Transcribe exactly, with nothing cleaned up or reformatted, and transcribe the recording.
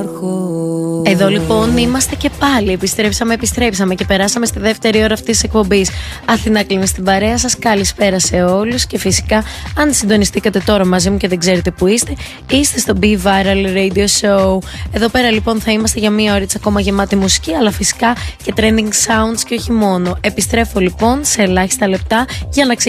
Εδώ λοιπόν είμαστε και πάλι. Επιστρέψαμε, επιστρέψαμε και περάσαμε στη δεύτερη ώρα αυτής της εκπομπής. Αθηνά κλείνει στην παρέα σας. Καλησπέρα σε όλους. Και φυσικά, αν συντονιστήκατε τώρα μαζί μου και δεν ξέρετε που είστε, είστε στο Be Viral Radio Show. Εδώ πέρα λοιπόν θα είμαστε για μία ώριτσα ακόμα γεμάτη μουσική, αλλά φυσικά και trending sounds και όχι μόνο. Επιστρέφω λοιπόν σε ελάχιστα λεπτά για να ξεκινήσουμε